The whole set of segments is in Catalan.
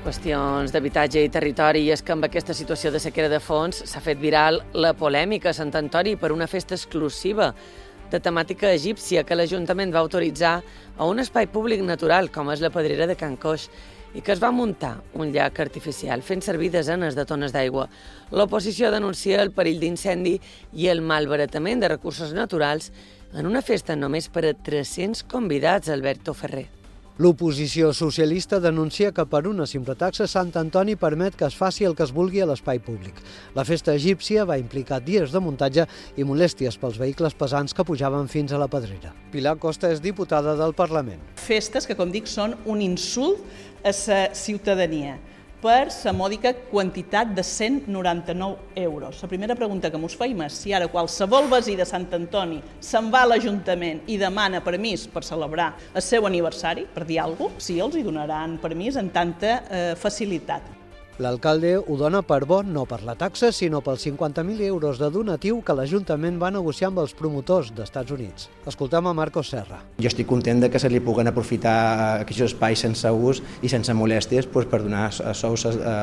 Qüestions d'habitatge i territori, i és que amb aquesta situació de sequera de fons s'ha fet viral la polèmica a Sant Antoni per una festa exclusiva de temàtica egípcia que l'Ajuntament va autoritzar a un espai públic natural, com és la Pedrera de Can Coix, i que es va muntar un llac artificial fent servir desenes de tones d'aigua. L'oposició denuncia el perill d'incendi i el malbaratament de recursos naturals en una festa només per a 300 convidats, Alberto Ferrer. L'oposició socialista denuncia que per una simple taxa Sant Antoni permet que es faci el que es vulgui a l'espai públic. La festa egípcia va implicar dies de muntatge i molèsties pels vehicles pesants que pujaven fins a la Pedrera. Pilar Costa és diputada del Parlament. Festes que, com dic, són un insult a la ciutadania per la mòdica quantitat de 199 euros. La primera pregunta que mos feim és si ara qualsevol veí de Sant Antoni se'n va a l'Ajuntament i demana permís per celebrar el seu aniversari, per dir alguna cosa, si els hi donaran permís en tanta facilitat. L'alcalde ho dona per bo no per la taxa, sinó pels 50.000 euros de donatiu que l'Ajuntament va negociar amb els promotors d'Estats Units. Escoltem a Marcos Serra. Jo estic content que se li puguen aprofitar aquests espais sense ús i sense molèsties per donar sous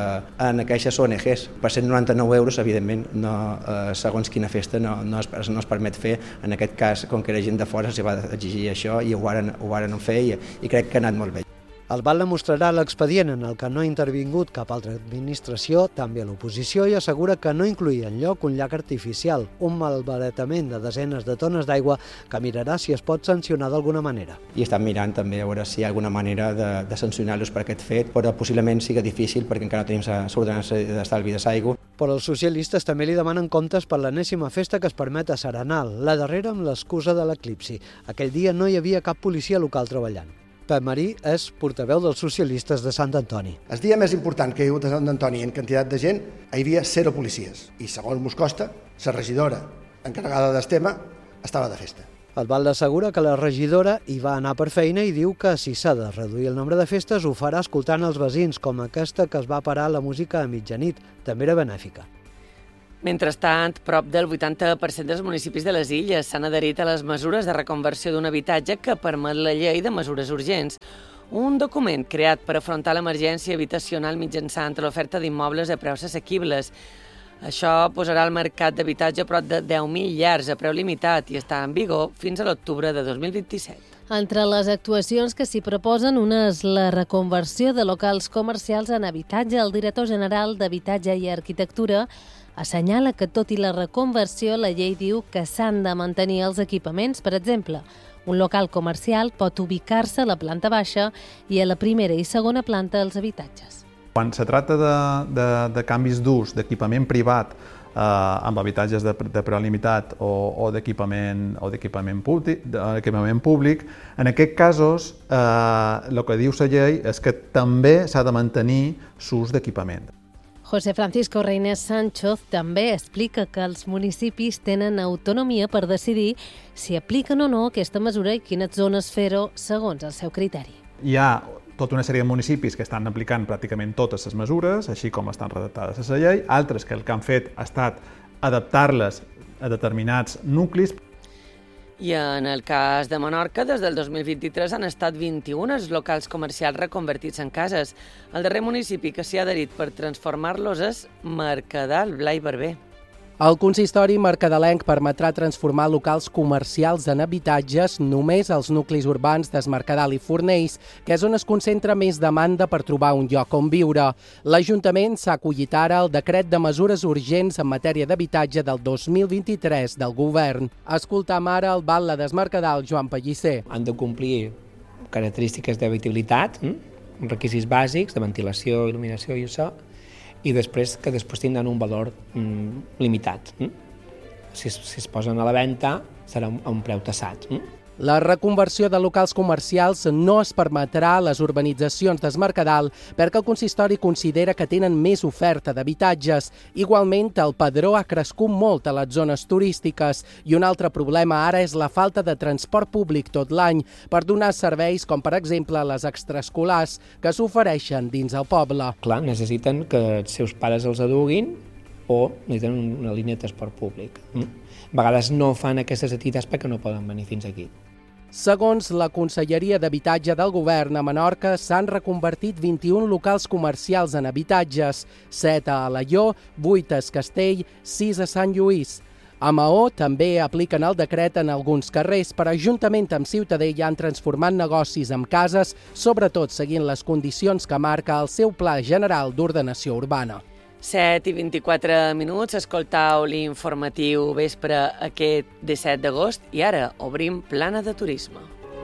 en aquestes ONGs. Per 199 euros, evidentment, segons quina festa no es permet fer. En aquest cas, com que era gent de fora, s'hi va exigir això i ho varen fer i crec que ha anat molt bé. El Batlle mostrarà l'expedient en el que no ha intervingut cap altra administració, també a l'oposició, i assegura que no incloïa enlloc un llac artificial, un malbaratament de desenes de tones d'aigua que mirarà si es pot sancionar d'alguna manera. I estan mirant també a veure si hi ha alguna manera de sancionar-los per aquest fet, però possiblement sigui difícil perquè encara no tenim l'ordenança d'estalvi de l'aigua. Però els socialistes també li demanen comptes per l'enèsima festa que es permet a Serenal, la darrera amb l'excusa de l'eclipsi. Aquell dia no hi havia cap policia local treballant. Pep Marí és portaveu dels socialistes de Sant Antoni. El dia més important que hi ha hagut a Sant Antoni en quantitat de gent, hi havia 0 policies. I segons mos costa, la regidora encarregada del tema estava de festa. El Batlle assegura que la regidora hi va anar per feina i diu que si s'ha de reduir el nombre de festes ho farà escoltant els veïns, com aquesta que es va parar la música a mitjanit, també era benèfica. Mentrestant, prop del 80% dels municipis de les illes s'han adherit a les mesures de reconversió d'un habitatge que permet la llei de mesures urgents. Un document creat per afrontar l'emergència habitacional mitjançant l'oferta d'immobles a preus assequibles. Això posarà al mercat d'habitatge prop de 10.000 llars a preu limitat i està en vigor fins a l'octubre de 2027. Entre les actuacions que s'hi proposen, una és la reconversió de locals comercials en habitatge. El director general d'Habitatge i Arquitectura assenyala que, tot i la reconversió, la llei diu que s'han de mantenir els equipaments. Per exemple, un local comercial pot ubicar-se a la planta baixa i a la primera i segona planta dels habitatges. Quan se tracta de canvis d'ús d'equipament privat amb habitatges de preu limitat o d'equipament públic, en aquests casos el que diu la llei és que també s'ha de mantenir l'ús d'equipament. José Francisco Reynés Sánchez també explica que els municipis tenen autonomia per decidir si apliquen o no aquesta mesura i quines zones fer-ho segons el seu criteri. Hi ha tota una sèrie de municipis que estan aplicant pràcticament totes les mesures, així com estan redactades a la llei, altres que el que han fet ha estat adaptar-les a determinats nuclis. I en el cas de Menorca, des del 2023 han estat 21 els locals comercials reconvertits en cases. El darrer municipi que s'hi ha adherit per transformar-los és Mercadal, Blai Barber. El consistori mercadalenc permetrà transformar locals comercials en habitatges només als nuclis urbans d'Es Mercadal i Fornells, que és on es concentra més demanda per trobar un lloc on viure. L'Ajuntament s'ha acollit ara al decret de mesures urgents en matèria d'habitatge del 2023 del Govern. Escoltam ara el batlle d'Es Mercadal, Joan Pellicer. Han de complir característiques d'habitabilitat, requisits bàsics de ventilació, il·luminació i això, i després tindran un valor limitat. Si es posen a la venda serà a un preu tassat. La reconversió de locals comercials no es permetrà a les urbanitzacions d'Es Mercadal perquè el consistori considera que tenen més oferta d'habitatges. Igualment, el padró ha crescut molt a les zones turístiques i un altre problema ara és la falta de transport públic tot l'any per donar serveis com, per exemple, les extraescolars que s'ofereixen dins el poble. Clar, necessiten que els seus pares els eduquin o necessiten una línia de transport públic. A vegades no fan aquestes activitats perquè no poden venir fins aquí. Segons la Conselleria d'Habitatge del Govern, a Menorca s'han reconvertit 21 locals comercials en habitatges, 7 a Alaior, 8 a Castell, 6 a Sant Lluís. A Maó també apliquen el decret en alguns carrers, però juntament amb Ciutadella han transformat negocis en cases, sobretot seguint les condicions que marca el seu Pla General d'Ordenació Urbana. 7:24, escoltau l'informatiu vespre aquest 17 d'agost i ara obrim plana de turisme.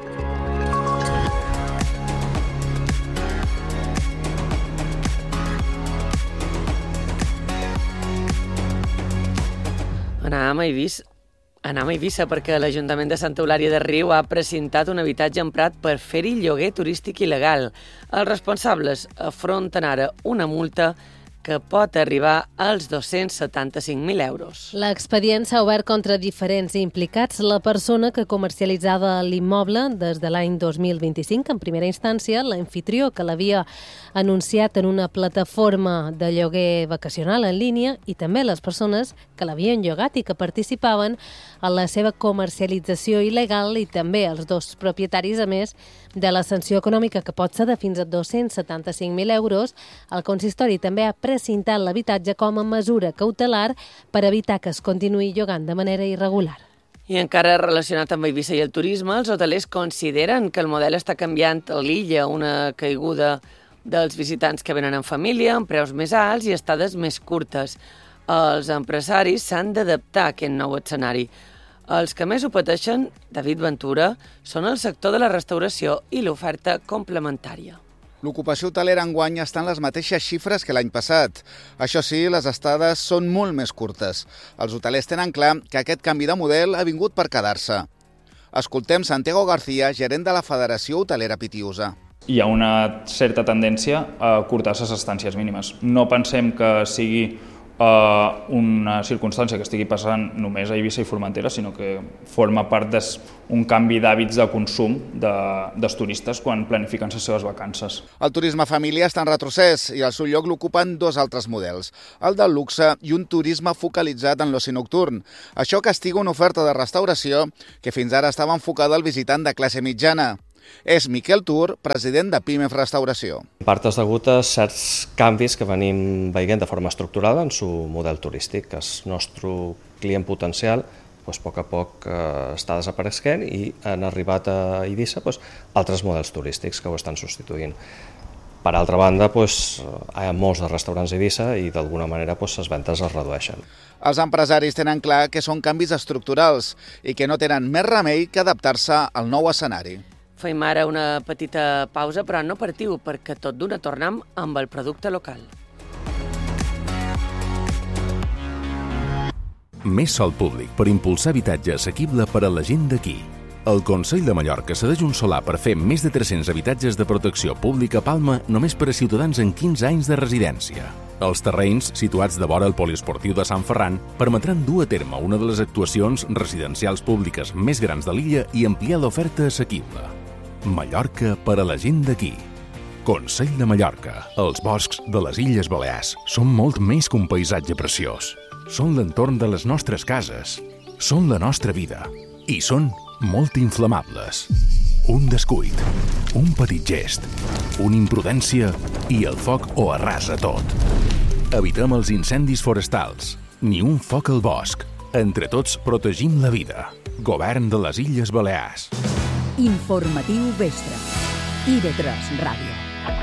Anàvem a Eivissa perquè l'Ajuntament de Santa Eulària de Riu ha precintat un habitatge emprat per fer-hi lloguer turístic il·legal. Els responsables afronten ara una multa que pot arribar als 275.000 euros. L'expedient s'ha obert contra diferents implicats. La persona que comercialitzava l'immoble des de l'any 2025, en primera instància, l'anfitrió que l'havia anunciat en una plataforma de lloguer vacacional en línia i també les persones que l'havien llogat i que participaven en la seva comercialització il·legal i també els dos propietaris, a més de la sanció econòmica que pot ser de fins a 275.000 euros. El consistori també ha precintat l'habitatge com a mesura cautelar per evitar que es continuï llogant de manera irregular. I encara relacionat amb Eivissa i el turisme, els hotelers consideren que el model està canviant a l'illa, una caiguda dels visitants que venen en família, amb preus més alts i estades més curtes. Els empresaris s'han d'adaptar a aquest nou escenari. Els que més ho pateixen, David Ventura, són el sector de la restauració i l'oferta complementària. L'ocupació hotelera enguany està en les mateixes xifres que l'any passat. Això sí, les estades són molt més curtes. Els hotelers tenen clar que aquest canvi de model ha vingut per quedar-se. Escoltem Santiago García, gerent de la Federació Hotelera Pitiusa. Hi ha una certa tendència a acurtar les estàncies mínimes. No pensem que sigui una circumstància que estigui passant només a Eivissa i Formentera, sinó que forma part d'un canvi d'hàbits de consum dels turistes quan planifiquen les seves vacances. El turisme familiar està en retrocés i al seu lloc l'ocupen dos altres models, el del luxe i un turisme focalitzat en l'oci nocturn. Això castiga una oferta de restauració que fins ara estava enfocada al visitant de classe mitjana. És Miquel Tur, president de PIMEF Restauració. En part és degut a certs canvis que venim veient de forma estructurada en su model turístic, que el nostre client potencial a poc a poc està desapareixent i han arribat a Eivissa altres models turístics que ho estan substituint. Per altra banda, hi ha molts de restaurants a Eivissa i d'alguna manera les ventes es redueixen. Els empresaris tenen clar que són canvis estructurals i que no tenen més remei que adaptar-se al nou escenari. Fem ara una petita pausa, però no partiu, perquè tot d'una tornem amb el producte local. Més sòl públic per impulsar habitatge assequible per a la gent d'aquí. El Consell de Mallorca cedeix un solar per fer més de 300 habitatges de protecció pública a Palma només per a ciutadans amb 15 anys de residència. Els terrenys, situats de vora el poliesportiu de Sant Ferran, permetran dur a terme una de les actuacions residencials públiques més grans de l'illa i ampliar l'oferta assequible. Mallorca per a la gent d'aquí. Consell de Mallorca. Els boscs de les Illes Balears són molt més que un paisatge preciós. Són l'entorn de les nostres cases. Són la nostra vida. I són molt inflamables. Un descuit, un petit gest, una imprudència i el foc ho arrasa tot. Evitem els incendis forestals. Ni un foc al bosc. Entre tots protegim la vida. Govern de les Illes Balears. Informatiu Vespre. IB3 Ràdio.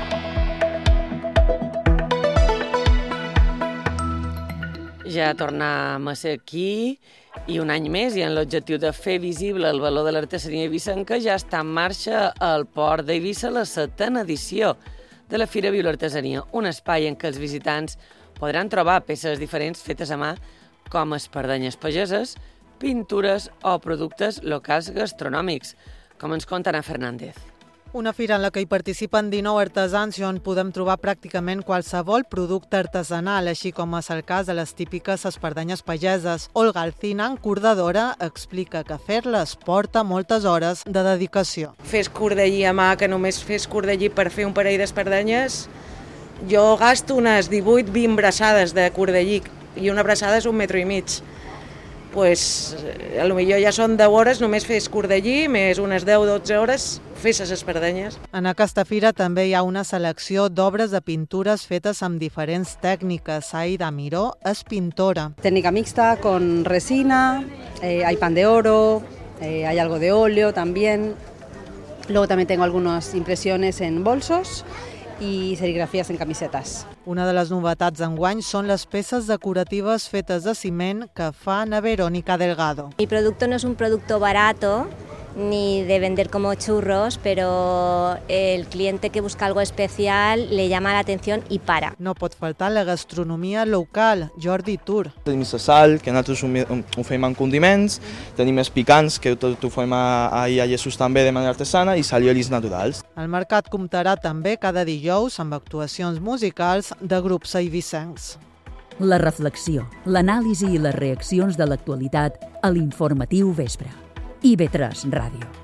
Ja tornem a ser aquí i un any més i en l'objectiu de fer visible el valor de l'artesania eivissenca ja està en marxa al Port d'Eivissa la 7ª edició de la Fira Viu l'Artesania, un espai en què els visitants podran trobar peces diferents fetes a mà com espardenyes pageses, pintures o productes locals gastronòmics, com ens conta Ana Fernández. Una fira en la que hi participen 19 artesans i on podem trobar pràcticament qualsevol producte artesanal, així com és el cas de les típiques espardenyes pageses. Olga Alcina, encordadora, explica que fer-les porta moltes hores de dedicació. Fer escordellir a mà, que només fer escordellir per fer un parell d'espardenyes, jo gasto unes 18-20 braçades de cordellir i una braçada és 1,5 metres. potser ja són 10 hores només fer escordellí, més unes 10-12 hores fer les espardenyes. En aquesta fira també hi ha una selecció d'obres de pintures fetes amb diferents tècniques. Aida Miró és pintora. Técnica mixta con resina, hay pan de oro, hay algo de óleo también. Luego también tengo algunas impresiones en bolsos y serigrafías en camisetas. Una de les novetats d'enguany són les peces decoratives fetes de ciment que fan a Verónica Delgado. Mi producto no es un producto barato ni de vender como churros, pero el cliente que busca algo especial le llama la atención i para. No pot faltar la gastronomia local, Jordi Tur. Tenim la sal, que nosaltres ho fem amb condiments, tenim els picants, que tot ho fem a Jesús també de manera artesana, i saliolis naturals. El mercat comptarà també cada dijous amb actuacions musicals de grups eivissencs. La reflexió, l'anàlisi i les reaccions de l'actualitat a l'Informatiu Vespre. IB3 Ràdio.